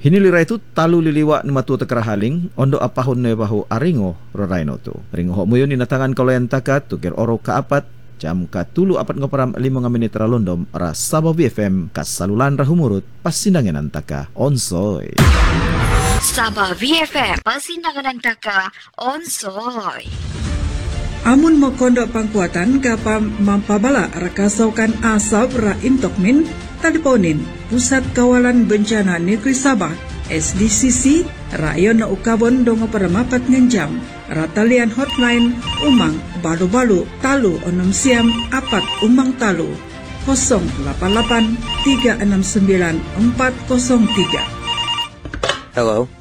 Hinilira itu talu liliwa ni matu tekerahaling ondo apahun ne bahu aringo roraino tu. Ringo hok muyo ni natangan koloyan taka tukir oro kaapat jam katulu apat ngoperam 5 menit ralondom ra Sabah VFM kasalulan rahumurut pasindangan antaka onsoy. Sabah VFM pasindangan antaka onsoy. Amun mo kondok pangkuatan kapa mampabala rakasaukan asap ra intokmin teleponin Pusat Kawalan Bencana Negeri Sabah SDCC rayon na ukabon dongo para mapat ngenjam ratalian hotline umang balu-balu talu 6 siam apat umang talu 088 369 403. Hello,